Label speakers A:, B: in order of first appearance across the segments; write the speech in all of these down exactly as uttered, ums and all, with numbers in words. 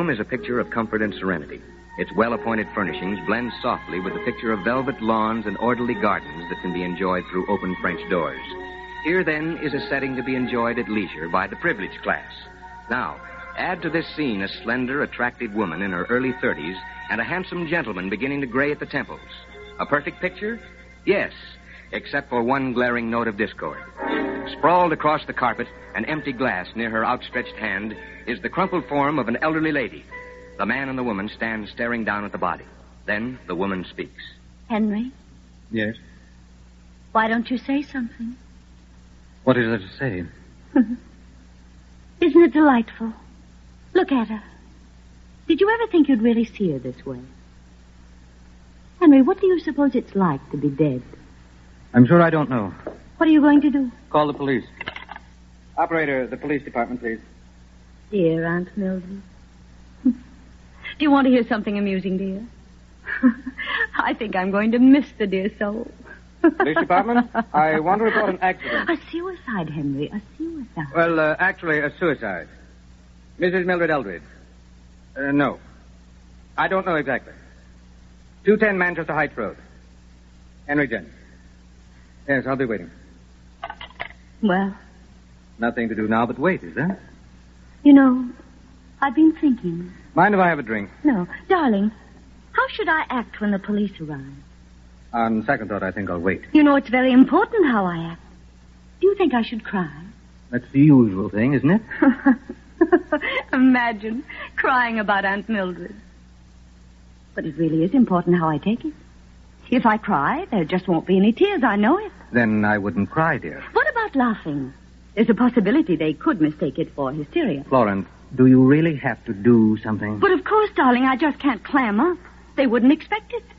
A: room is a picture of comfort and serenity. Its well-appointed furnishings blend softly with the picture of velvet lawns and orderly gardens that can be enjoyed through open French doors. Here, then, is a setting to be enjoyed at leisure by the privileged class. Now, add to this scene a slender, attractive woman in her early thirties and a handsome gentleman beginning to gray at the temples. A perfect picture? Yes, except for one glaring note of discord. Sprawled across the carpet, an empty glass near her outstretched hand, is the crumpled form of an elderly lady. The man and the woman stand staring down at the body. Then the woman speaks.
B: Henry?
C: Yes?
B: Why don't you say something?
C: What is there to say?
B: Isn't it delightful? Look at her. Did you ever think you'd really see her this way? Henry, what do you suppose it's like to be dead?
C: I'm sure I don't know.
B: What are you going to do?
C: Call the police. Operator, the police department, please.
B: Dear Aunt Mildred. Do you want to hear something amusing, dear? I think I'm going to miss the dear soul.
C: Police department? I want to report an accident.
B: A suicide, Henry, a suicide.
C: Well, uh, actually, a suicide. Missus Mildred Eldridge. Uh, no. I don't know exactly. two ten Manchester Heights Road. Henry Jennings. Yes, I'll be waiting.
B: Well?
C: Nothing to do now but wait, is there?
B: You know, I've been thinking.
C: Mind if I have a drink?
B: No. Darling, how should I act when the police arrive?
C: On second thought, I think I'll wait.
B: You know, it's very important how I act. Do you think I should cry?
C: That's the usual thing, isn't it?
B: Imagine crying about Aunt Mildred. But it really is important how I take it. If I cry, there just won't be any tears. I know it.
C: Then I wouldn't cry, dear.
B: What about laughing? There's a possibility they could mistake it for hysteria.
C: Florence, do you really have to do something?
B: But of course, darling, I just can't clam up. They wouldn't expect it.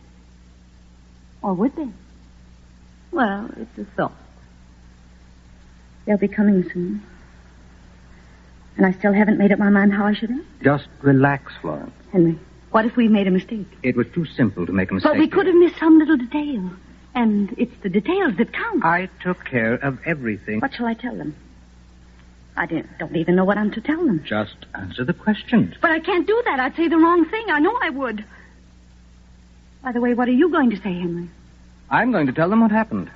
B: Or would they? Well, it's a thought. They'll be coming soon. And I still haven't made up my mind how I should act.
C: Just relax, Florence.
B: Henry, what if we've made a mistake?
C: It was too simple to make a mistake.
B: But we could have missed some little detail. And it's the details that count.
C: I took care of everything.
B: What shall I tell them? I didn't, don't even know what I'm to tell them.
C: Just answer the questions.
B: But I can't do that. I'd say the wrong thing. I know I would. By the way, what are you going to say, Henry?
C: I'm going to tell them what happened.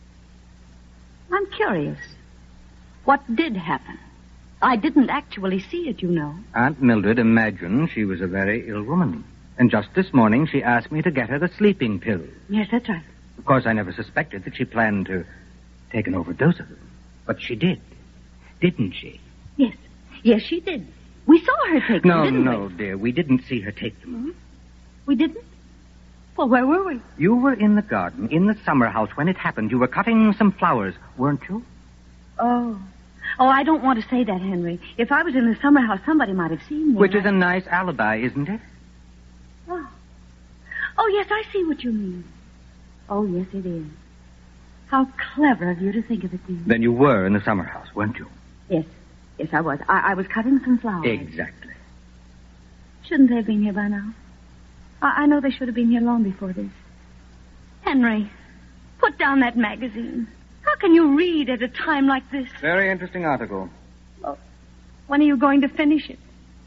B: I'm curious. What did happen? I didn't actually see it, you know.
C: Aunt Mildred imagined she was a very ill woman. And just this morning, she asked me to get her the sleeping pills.
B: Yes, that's right.
C: Of course, I never suspected that she planned to take an overdose of them. But she did. Didn't she?
B: Yes. Yes, she did. We saw her take
C: no,
B: them, didn't
C: No, no,
B: we?
C: dear. We didn't see her take them.
B: Mm-hmm. We didn't? Well, where were we?
C: You were in the garden, in the summer house, when it happened. You were cutting some flowers, weren't you?
B: Oh. Oh, I don't want to say that, Henry. If I was in the summer house, somebody might have seen me.
C: Which
B: I...
C: is a nice alibi, isn't it?
B: Oh. Oh, yes, I see what you mean. Oh, yes, it is. How clever of you to think of it, dear.
C: Then you were in the summer house, weren't you?
B: Yes. Yes, I was. I, I was cutting some flowers.
C: Exactly.
B: Shouldn't they have been here by now? I, I know they should have been here long before this. Henry, put down that magazine. How can you read at a time like this?
C: Very interesting article.
B: Well, when are you going to finish it?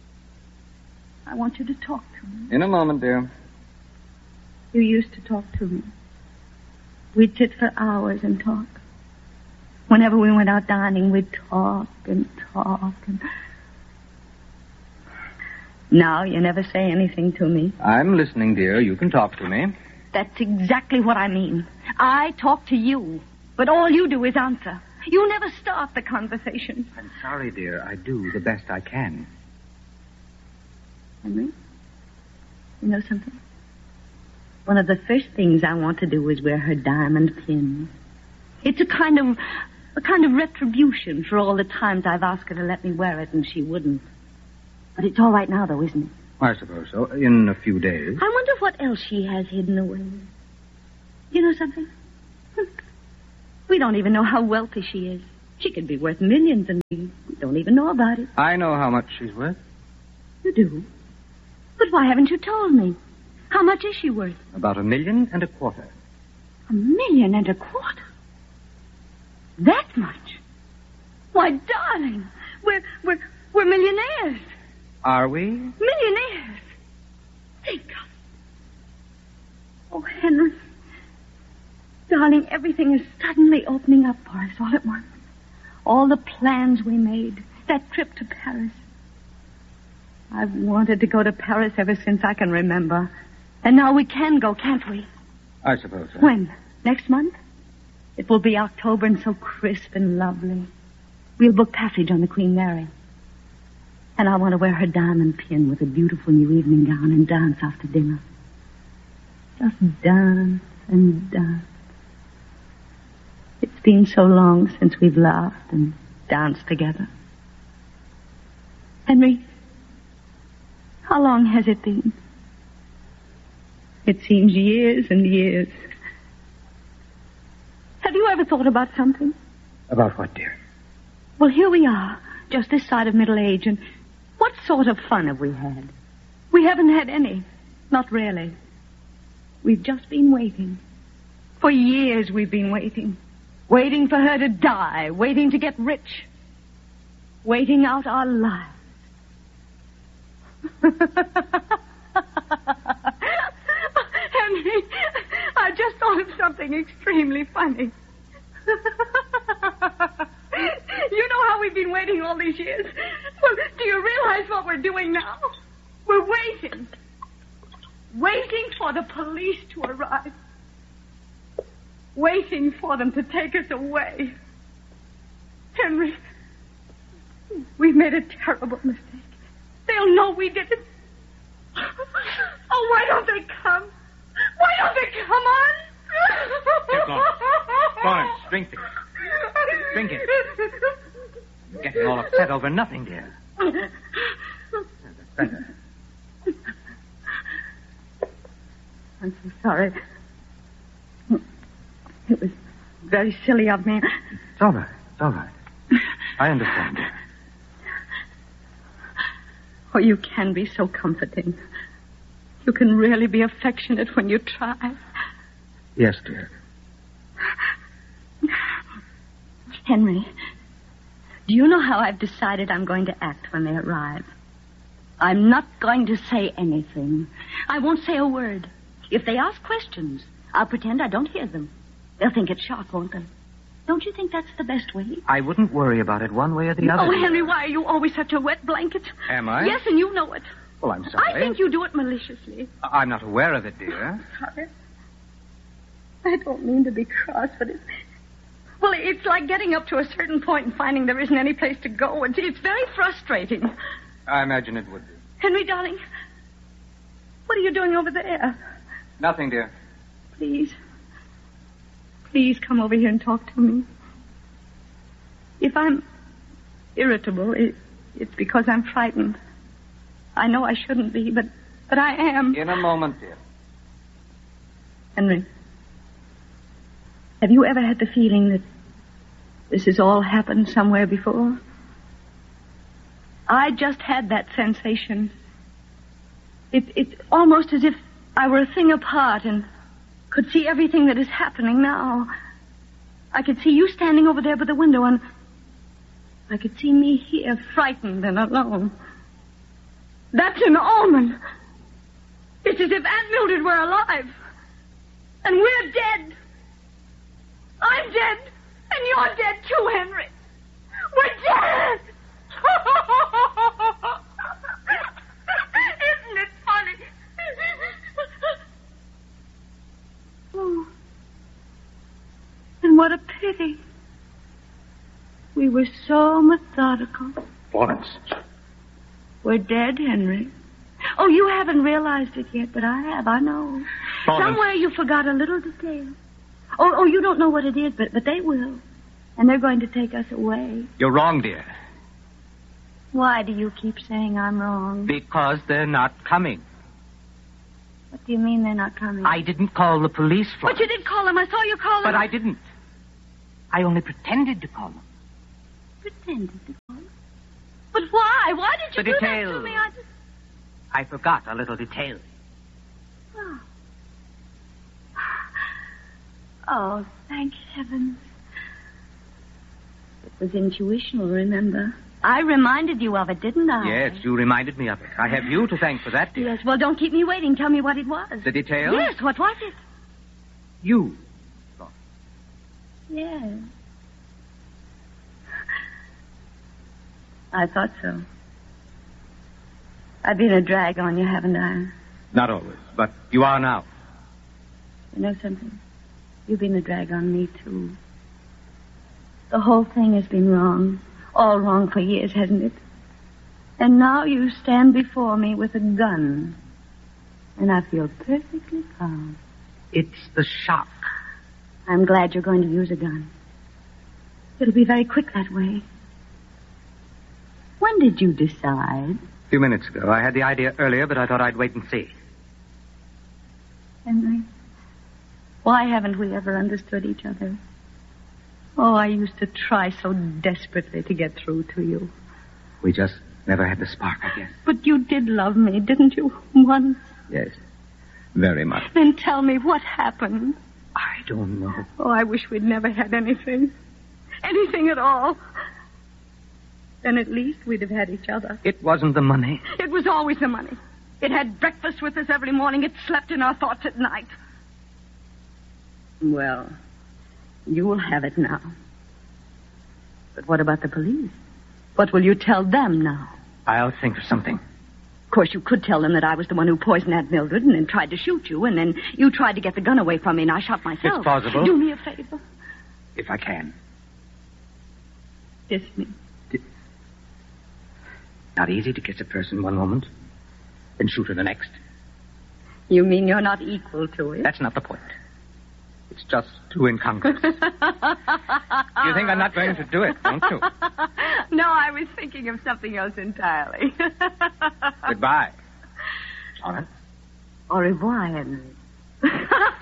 B: I want you to talk to me.
C: In a moment, dear.
B: You used to talk to me. We'd sit for hours and talk. Whenever we went out dining, we'd talk and talk and... Now you never say anything to me.
C: I'm listening, dear. You can talk to me.
B: That's exactly what I mean. I talk to you, but all you do is answer. You never start the conversation.
C: I'm sorry, dear. I do the best I can.
B: Henry, you know something? One of the first things I want to do is wear her diamond pin. It's a kind of a kind of retribution for all the times I've asked her to let me wear it and she wouldn't. But it's all right now, though, isn't it?
C: I suppose so. In a few days.
B: I wonder what else she has hidden away. You know something? We don't even know how wealthy she is. She could be worth millions and we don't even know about it.
C: I know how much she's worth.
B: You do? But why haven't you told me? How much is she worth?
C: About a million and a quarter.
B: A million and a quarter? That much? Why, darling, we're, we're, we're millionaires.
C: Are we?
B: Millionaires. Thank God. Oh, Henry. Darling, everything is suddenly opening up for us all at once. All the plans we made. That trip to Paris. I've wanted to go to Paris ever since I can remember. And now we can go, can't we?
C: I suppose so.
B: When? Next month? It will be October and so crisp and lovely. We'll book passage on the Queen Mary. And I want to wear her diamond pin with a beautiful new evening gown and dance after dinner. Just dance and dance. It's been so long since we've laughed and danced together. Henry, how long has it been? It seems years and years. Have you ever thought about something?
C: About what, dear?
B: Well, here we are, just this side of middle age, and what sort of fun have we had? We haven't had any. Not really. We've just been waiting. For years we've been waiting. Waiting for her to die. Waiting to get rich. Waiting out our lives. Henry, I just thought of something extremely funny. You know how we've been waiting all these years? Well, do you realize what we're doing now? We're waiting. Waiting for the police to arrive. Waiting for them to take us away. Henry, we've made a terrible mistake. They'll know we did it. Oh, why don't they come? Why don't they come on?
C: Here, Florence. Florence, drink this. Drink it. You're getting all upset over nothing, dear. That's better.
B: I'm so sorry. It was very silly of me.
C: It's all right. It's all right. I understand, dear.
B: Oh, you can be so comforting. You can really be affectionate when you try.
C: Yes, dear.
B: Henry, do you know how I've decided I'm going to act when they arrive? I'm not going to say anything. I won't say a word. If they ask questions, I'll pretend I don't hear them. They'll think it's shock, won't they? Don't you think that's the best way?
C: I wouldn't worry about it one way or the other.
B: Oh, Henry, why are you always such a wet blanket?
C: Am I?
B: Yes, and you know it.
C: Well, I'm sorry.
B: I think you do it maliciously.
C: I- I'm not aware of it, dear.
B: Sorry. I don't mean to be cross, but it's... Well, it's like getting up to a certain point and finding there isn't any place to go. It's, it's very frustrating.
C: I imagine it would be.
B: Henry, darling, what are you doing over there?
C: Nothing, dear.
B: Please. Please come over here and talk to me. If I'm irritable, it, it's because I'm frightened. I know I shouldn't be, but, but I am.
C: In a moment, dear.
B: Henry, have you ever had the feeling that this has all happened somewhere before? I just had that sensation. It, it's almost as if I were a thing apart and could see everything that is happening now. I could see you standing over there by the window, and I could see me here, frightened and alone. That's an omen. It's as if Aunt Mildred were alive. And we're dead. I'm dead. And you're dead too, Henry. We're dead. Isn't it funny? Oh. And what a pity. We were so methodical.
C: Florence.
B: We're dead, Henry. Oh, you haven't realized it yet, but I have, I know.
C: Florence.
B: Somewhere you forgot a little detail. Oh, oh, you don't know what it is, but, but they will. And they're going to take us away.
C: You're wrong, dear.
B: Why do you keep saying I'm wrong?
C: Because they're not coming.
B: What do you mean they're not coming?
C: I didn't call the police, Florence.
B: But you did call them. I saw you call them.
C: But I didn't. I only pretended to call them.
B: Pretended to call them? But why? Why did you
C: The
B: do
C: detail.
B: that to me? I just...
C: I forgot a little detail.
B: Oh. Oh, thank heavens. It was intuition, remember? I reminded you of it, didn't I?
C: Yes, you reminded me of it. I have you to thank for that, dear.
B: Yes, well, don't keep me waiting. Tell me what it was.
C: The details?
B: Yes, what was it?
C: You.
B: Yes. I thought so. I've been a drag on you, haven't I?
C: Not always, but you are now.
B: You know something? You've been a drag on me, too. The whole thing has been wrong. All wrong for years, hasn't it? And now you stand before me with a gun. And I feel perfectly calm.
C: It's the shock.
B: I'm glad you're going to use a gun. It'll be very quick that way. When did you decide?
C: A few minutes ago. I had the idea earlier, but I thought I'd wait and see.
B: Henry, why haven't we ever understood each other? Oh, I used to try so desperately to get through to you.
C: We just never had the spark, I guess.
B: But you did love me, didn't you? Once.
C: Yes, very much.
B: Then tell me what happened.
C: I don't know.
B: Oh, I wish we'd never had anything. Anything at all. Then at least we'd have had each other.
C: It wasn't the money.
B: It was always the money. It had breakfast with us every morning. It slept in our thoughts at night. Well, you'll have it now. But what about the police? What will you tell them now?
C: I'll think of something.
B: Of course, you could tell them that I was the one who poisoned Aunt Mildred and then tried to shoot you, and then you tried to get the gun away from me, and I shot myself.
C: It's plausible.
B: Do me a favor.
C: If I can.
B: Kiss me.
C: Not easy to kiss a person one moment, then shoot her the next.
B: You mean you're not equal to it?
C: That's not the point. It's just too incongruous. You think I'm not going to do it, don't you?
B: No, I was thinking of something else entirely.
C: Goodbye. All right.
B: Au revoir, Henry.